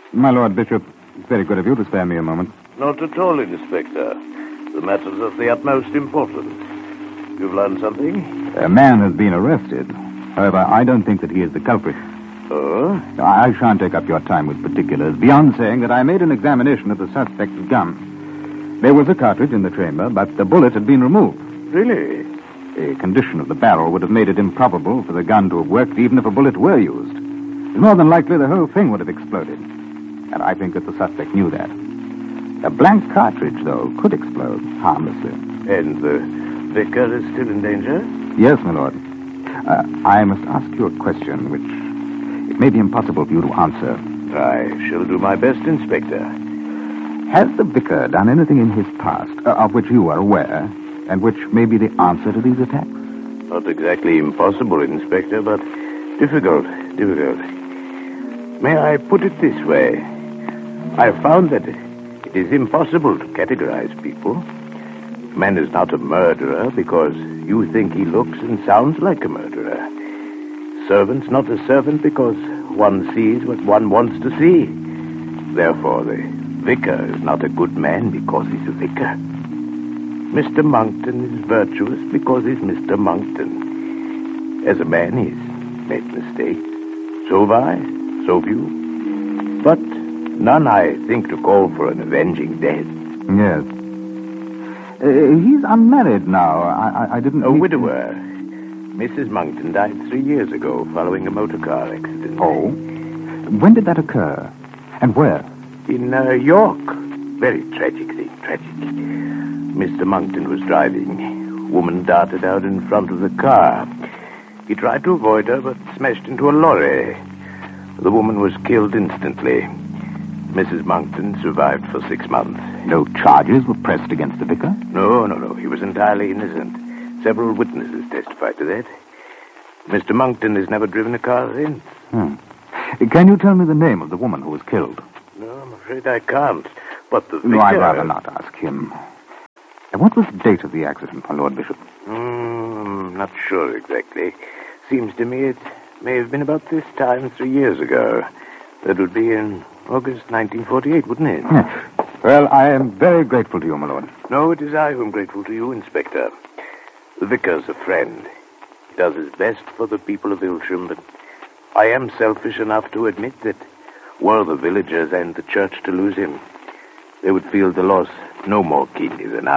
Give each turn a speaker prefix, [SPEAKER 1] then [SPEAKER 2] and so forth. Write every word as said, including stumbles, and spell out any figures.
[SPEAKER 1] My Lord Bishop, it's very good of you to spare me a moment.
[SPEAKER 2] Not at all, Inspector. The matter's of the utmost importance. You've learned something?
[SPEAKER 1] A man has been arrested. However, I don't think that he is the culprit.
[SPEAKER 2] Oh?
[SPEAKER 1] I shan't take up your time with particulars, beyond saying that I made an examination of the suspect's gun. There was a cartridge in the chamber, but the bullet had been removed.
[SPEAKER 2] Really?
[SPEAKER 1] The condition of the barrel would have made it improbable for the gun to have worked even if a bullet were used. It's more than likely the whole thing would have exploded. And I think that the suspect knew that. A blank cartridge, though, could explode harmlessly.
[SPEAKER 2] And the vicar is still in danger?
[SPEAKER 1] Yes, my lord. Uh, I must ask you a question which it may be impossible for you to answer.
[SPEAKER 2] I shall do my best, Inspector.
[SPEAKER 1] Has the vicar done anything in his past uh, of which you are aware, and which may be the answer to these attacks?
[SPEAKER 2] Not exactly impossible, Inspector, but difficult, difficult. May I put it this way? I've found that it is impossible to categorize people. A man is not a murderer because you think he looks and sounds like a murderer. Servant's not a servant because one sees what one wants to see. Therefore, the vicar is not a good man because he's a vicar. Mister Monkton is virtuous because he's Mister Monkton. As a man, he's made mistakes. So have I, so have you. But none, I think, to call for an avenging death.
[SPEAKER 1] Yes. Uh, he's unmarried now. I, I, I didn't...
[SPEAKER 2] A widower. Missus Monkton died three years ago following a motor car accident.
[SPEAKER 1] Oh? When did that occur? And where?
[SPEAKER 2] In uh, York. Very tragic thing, tragic. Mister Monkton was driving. Woman darted out in front of the car. He tried to avoid her, but smashed into a lorry. The woman was killed instantly. Missus Monkton survived for six months.
[SPEAKER 1] No charges were pressed against the vicar?
[SPEAKER 2] No, no, no. He was entirely innocent. Several witnesses testified to that. Mister Monkton has never driven a car since.
[SPEAKER 1] Hmm. Can you tell me the name of the woman who was killed?
[SPEAKER 2] No, I'm afraid I can't. But the vicar...
[SPEAKER 1] No, I'd rather not ask him. And what was the date of the accident, my Lord Bishop?
[SPEAKER 2] Mm, not sure exactly. Seems to me it may have been about this time three years ago. That would be in August nineteen forty-eight, wouldn't it?
[SPEAKER 1] Yes. Well, I am very grateful to you, my lord.
[SPEAKER 2] No, it is I who am grateful to you, Inspector. The vicar's a friend. He does his best for the people of Ilsham, but I am selfish enough to admit that were the villagers and the church to lose him, they would feel the loss no more keenly than I.